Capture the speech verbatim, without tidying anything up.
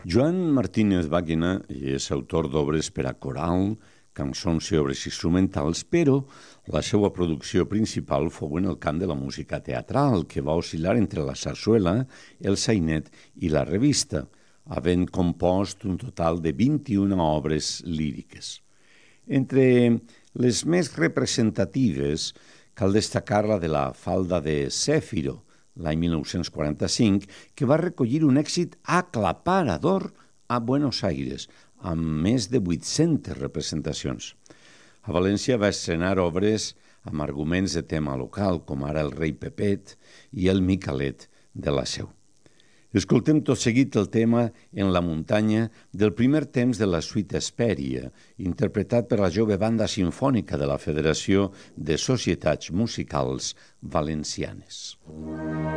Joan Martínez Bàquena és autor d'obres per a coral, cançons i obres instrumentals, però la seva producció principal fou en el camp de la música teatral, que va oscil·lar entre la sarsuela, el sainet i la revista, havent compost un total de vint-i-una obres líriques. Entre les més representatives cal destacar la de la falda de Cèfiro, l'any mil nou-cents quaranta-cinc, que va recollir un èxit aclaparador a Buenos Aires, amb més de vuit-centes representacions. A València va estrenar obres amb arguments de tema local, com ara el rei Pepet i el Micalet de la Seu. Escoltem tot seguit el tema En la muntanya del primer temps de la suite Hesperia, interpretat per la jove banda simfònica de la Federació de Societats Musicals Valencianes.